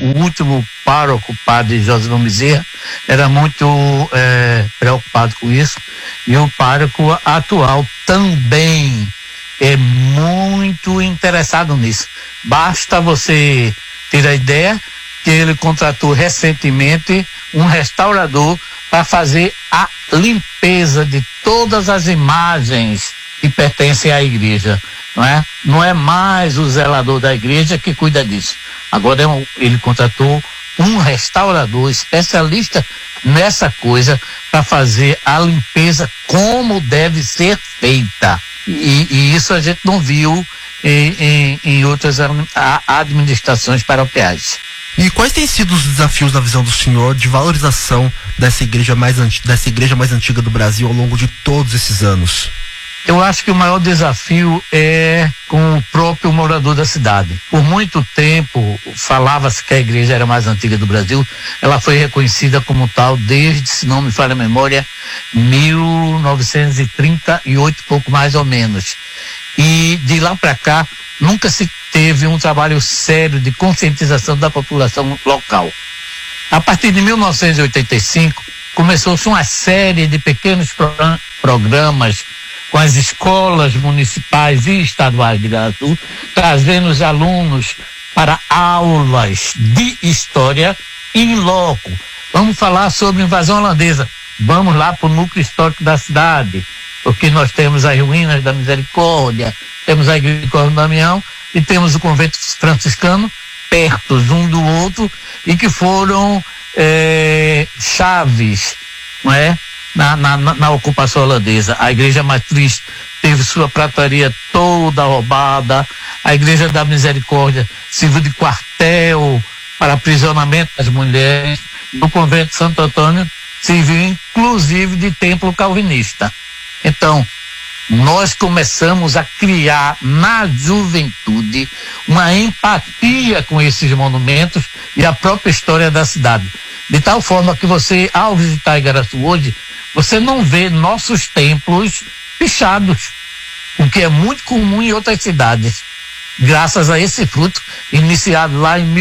o último pároco, padre José Bezerra, era muito preocupado com isso, e o pároco atual também é muito interessado nisso. Basta você ter a ideia que ele contratou recentemente um restaurador para fazer a limpeza de todas as imagens que pertencem à igreja, não é? Não é mais o zelador da igreja que cuida disso. Agora ele contratou um restaurador especialista nessa coisa para fazer a limpeza como deve ser feita. E isso a gente não viu em outras administrações paroquiais. E quais têm sido os desafios, na visão do senhor, de valorização dessa igreja mais antiga do Brasil ao longo de todos esses anos? Eu acho que o maior desafio é com o próprio morador da cidade. Por muito tempo falava-se que a igreja era a mais antiga do Brasil. Ela foi reconhecida como tal desde, se não me falha a memória, 1938, pouco mais ou menos. E de lá para cá nunca se teve um trabalho sério de conscientização da população local. A partir de 1985 começou-se uma série de pequenos programas com as escolas municipais e estaduais de Igaraçu, trazendo os alunos para aulas de história in loco. Vamos falar sobre invasão holandesa. Vamos lá para o núcleo histórico da cidade, porque nós temos as ruínas da Misericórdia, temos a igreja de Cosme Damião e temos o convento franciscano perto um do outro e que foram chaves, não é? Na ocupação holandesa. A igreja matriz teve sua prataria toda roubada, a igreja da Misericórdia serviu de quartel para aprisionamento das mulheres, o convento de Santo Antônio serviu inclusive de templo calvinista. Então, nós começamos a criar na juventude uma empatia com esses monumentos e a própria história da cidade. De tal forma que você, ao visitar Igaraçu hoje, você não vê nossos templos pichados, o que é muito comum em outras cidades, graças a esse fruto iniciado lá em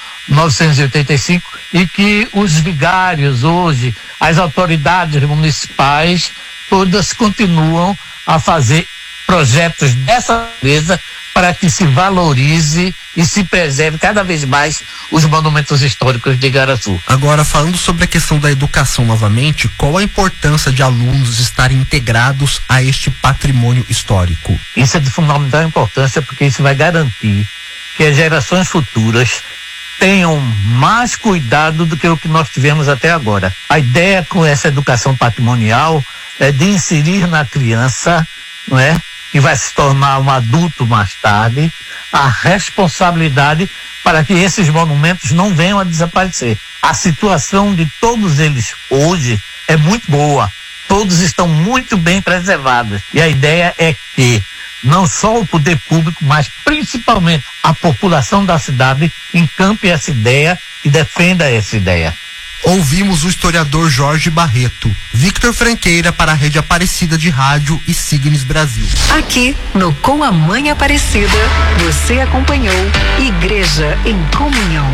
1985 e que os vigários hoje, as autoridades municipais, todas continuam a fazer projetos dessa natureza para que se valorize e se preserve cada vez mais os monumentos históricos de Igaraçu. Agora, falando sobre a questão da educação novamente, qual a importância de alunos estarem integrados a este patrimônio histórico? Isso é de fundamental importância, porque isso vai garantir que as gerações futuras tenham mais cuidado do que o que nós tivemos até agora. A ideia com essa educação patrimonial é de inserir na criança, não é? Que vai se tornar um adulto mais tarde, a responsabilidade para que esses monumentos não venham a desaparecer. A situação de todos eles hoje é muito boa, todos estão muito bem preservados. E a ideia é que não só o poder público, mas principalmente a população da cidade encampe essa ideia e defenda essa ideia. Ouvimos o historiador Jorge Barreto. Victor Franqueira para a Rede Aparecida de Rádio e Signes Brasil. Aqui no Com a Mãe Aparecida, você acompanhou Igreja em Comunhão.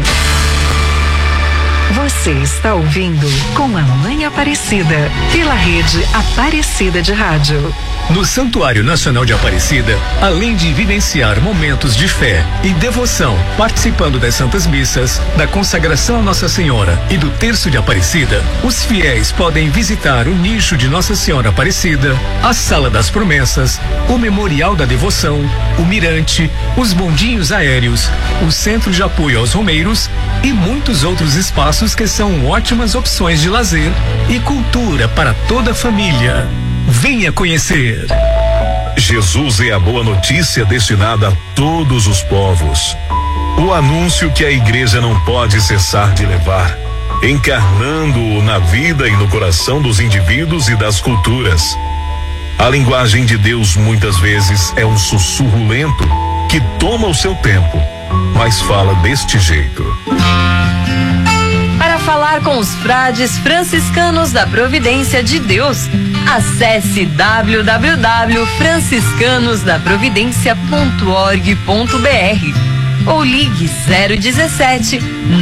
Você está ouvindo Com a Mãe Aparecida, pela Rede Aparecida de Rádio. No Santuário Nacional de Aparecida, além de vivenciar momentos de fé e devoção, participando das Santas Missas, da consagração a Nossa Senhora e do Terço de Aparecida, os fiéis podem visitar o nicho de Nossa Senhora Aparecida, a Sala das Promessas, o Memorial da Devoção, o Mirante, os bondinhos aéreos, o Centro de Apoio aos Romeiros e muitos outros espaços que são ótimas opções de lazer e cultura para toda a família. Venha conhecer. Jesus é a boa notícia destinada a todos os povos. O anúncio que a igreja não pode cessar de levar, encarnando-o na vida e no coração dos indivíduos e das culturas. A linguagem de Deus muitas vezes é um sussurro lento que toma o seu tempo, mas fala deste jeito. Para falar com os frades franciscanos da Providência de Deus, acesse www.franciscanosdaprovidencia.org.br ou ligue 017